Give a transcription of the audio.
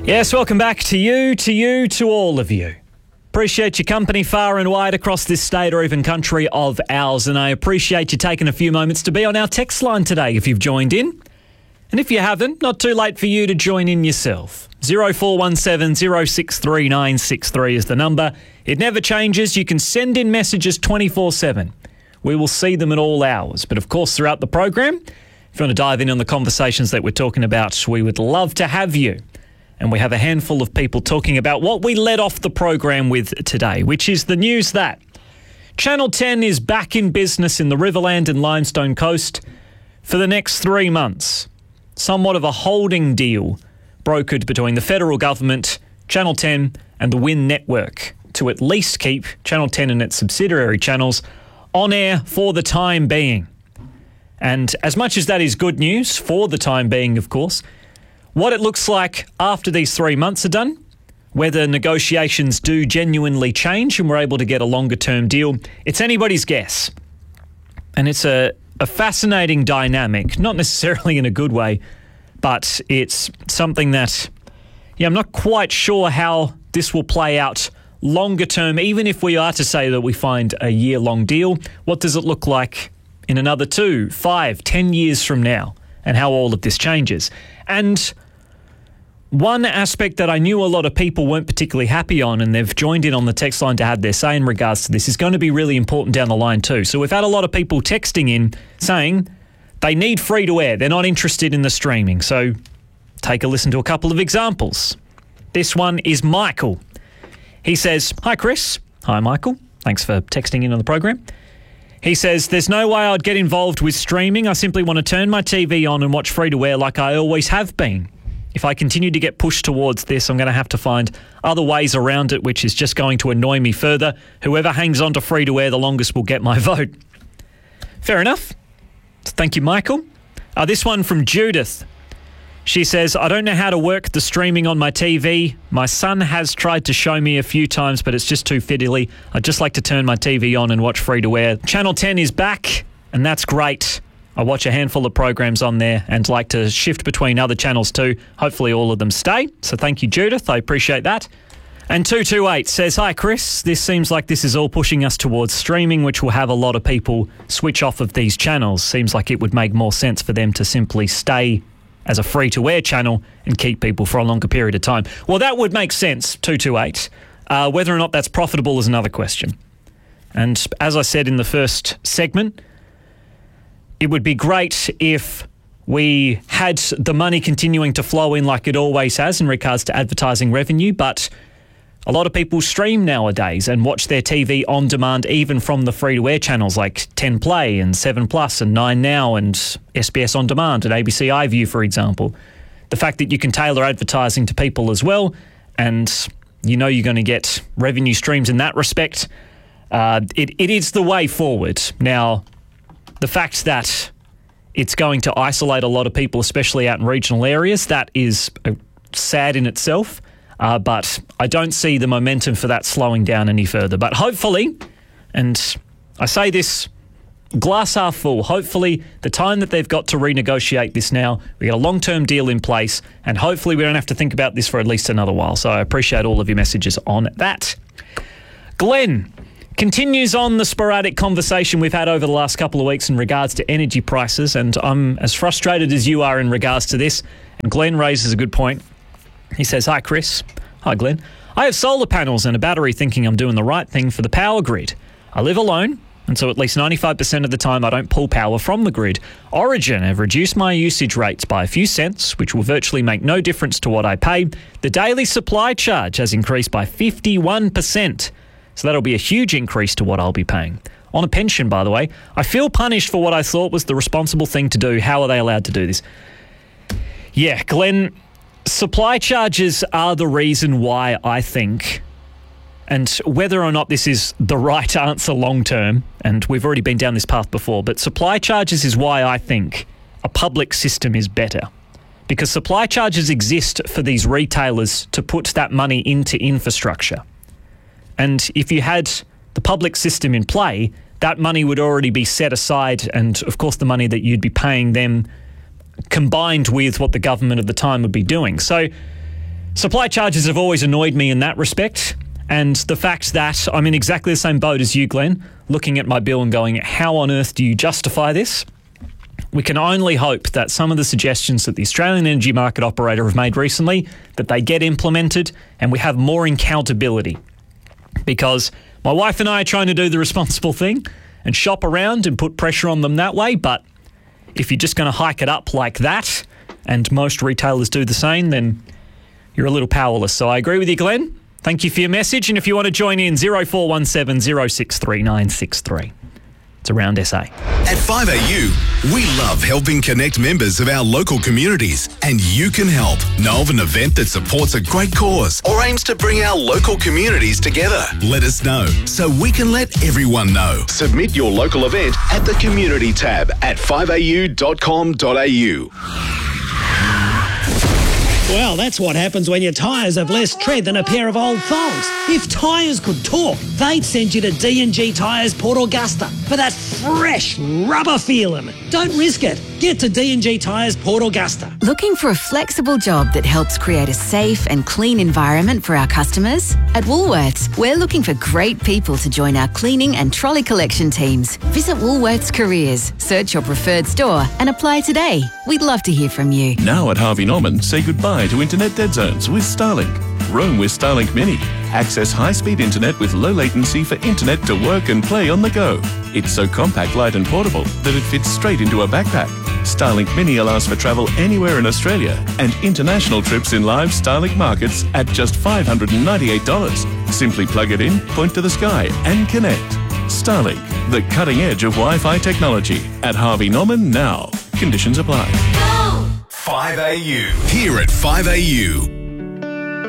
Yes, welcome back to all of you. Appreciate your company far and wide across this state or even country of ours, and I appreciate you taking a few moments to be on our text line today if you've joined in. And if you haven't, not too late for you to join in yourself. 0417 063 963 is the number. It never changes. You can send in messages 24/7. We will see them at all hours. But of course, throughout the program, if you want to dive in on the conversations that we're talking about, we would love to have you. And we have a handful of people talking about what we led off the program with today, which is the news that Channel 10 is back in business in the Riverland and Limestone Coast for the next 3 months. Somewhat of a holding deal brokered between the federal government, Channel 10 and the WIN network to at least keep Channel 10 and its subsidiary channels on air for the time being. And as much as that is good news for the time being, of course, what it looks like after these 3 months are done, whether negotiations do genuinely change and we're able to get a longer-term deal, it's anybody's guess. And it's a fascinating dynamic, not necessarily in a good way, but it's something that, I'm not quite sure how this will play out longer term. Even if we are to say that we find a year-long deal, what does it look like in another 2, 5, 10 years from now, and how all of this changes? And one aspect that I knew a lot of people weren't particularly happy on, and they've joined in on the text line to have their say in regards to this, is going to be really important down the line too. So we've had a lot of people texting in saying they need free-to-air. They're not interested in the streaming. So take a listen to a couple of examples. This one is Michael. He says, "Hi, Chris." Hi, Michael. Thanks for texting in on the program. He says, "There's no way I'd get involved with streaming. I simply want to turn my TV on and watch free-to-air like I always have been. If I continue to get pushed towards this, I'm going to have to find other ways around it, which is just going to annoy me further. Whoever hangs on to free-to-air the longest will get my vote." Fair enough. Thank you, Michael. This one from Judith. She says, "I don't know how to work the streaming on my TV. My son has tried to show me a few times, but it's just too fiddly. I'd just like to turn my TV on and watch free-to-air. Channel 10 is back, and that's great. I watch a handful of programs on there and like to shift between other channels too. Hopefully all of them stay. So thank you, Judith. I appreciate that." And 228 says, "Hi, Chris. This seems like this is all pushing us towards streaming, which will have a lot of people switch off of these channels. Seems like it would make more sense for them to simply stay as a free-to-air channel and keep people for a longer period of time." Well, that would make sense, 228. Whether or not that's profitable is another question. And as I said in the first segment, it would be great if we had the money continuing to flow in like it always has in regards to advertising revenue, but a lot of people stream nowadays and watch their TV on demand even from the free-to-air channels like 10 Play and 7 Plus and 9 Now and SBS On Demand and ABC iView, for example. The fact that you can tailor advertising to people as well, and you're going to get revenue streams in that respect, it is the way forward. Now, the fact that it's going to isolate a lot of people, especially out in regional areas, that is sad in itself. But I don't see the momentum for that slowing down any further. But hopefully, and I say this glass half full, hopefully the time that they've got to renegotiate this now, we get a long-term deal in place, and hopefully we don't have to think about this for at least another while. So I appreciate all of your messages on that. Glenn continues on the sporadic conversation we've had over the last couple of weeks in regards to energy prices, and I'm as frustrated as you are in regards to this. And Glenn raises a good point. He says, "Hi, Chris." Hi, Glenn. "I have solar panels and a battery thinking I'm doing the right thing for the power grid. I live alone, and so at least 95% of the time I don't pull power from the grid. Origin have reduced my usage rates by a few cents, which will virtually make no difference to what I pay. The daily supply charge has increased by 51%. So that'll be a huge increase to what I'll be paying. On a pension, by the way. I feel punished for what I thought was the responsible thing to do. How are they allowed to do this?" Yeah, Glenn, supply charges are the reason why I think, and whether or not this is the right answer long term, and we've already been down this path before, but supply charges is why I think a public system is better. Because supply charges exist for these retailers to put that money into infrastructure. And if you had the public system in play, that money would already be set aside, and of course the money that you'd be paying them combined with what the government at the time would be doing. So Supply charges have always annoyed me in that respect, and the fact that I'm in exactly the same boat as you, Glenn, looking at my bill and going, how on earth do you justify this? We can only hope that some of the suggestions that the Australian Energy Market Operator have made recently, that they get implemented and we have more accountability. Because my wife and I are trying to do the responsible thing and shop around and put pressure on them that way, but if you're just going to hike it up like that, and most retailers do the same, then you're a little powerless. So I agree with you, Glenn. Thank you for your message. And if you want to join in, 0417 063 963. It's Around SA. At 5AU, we love helping connect members of our local communities, and you can help. Know of an event that supports a great cause or aims to bring our local communities together? Let us know so we can let everyone know. Submit your local event at the Community tab at 5au.com.au. Well, that's what happens when your tyres have less tread than a pair of old thongs. If tyres could talk, they'd send you to D&G Tyres Port Augusta for that fresh rubber feeling. Don't risk it. Get to D&G Tyres Port Augusta. Looking for a flexible job that helps create a safe and clean environment for our customers? At Woolworths, we're looking for great people to join our cleaning and trolley collection teams. Visit Woolworths Careers, search your preferred store and apply today. We'd love to hear from you. Now at Harvey Norman, say goodbye to internet dead zones with Starlink. Roam with Starlink Mini. Access high-speed internet with low latency for internet to work and play on the go. It's so compact, light and portable that it fits straight into a backpack. Starlink Mini allows for travel anywhere in Australia and international trips in live Starlink markets at just $598. Simply plug it in, point to the sky and connect. Starlink, the cutting edge of Wi-Fi technology. At Harvey Norman now. Conditions apply. 5AU. Here at 5AU.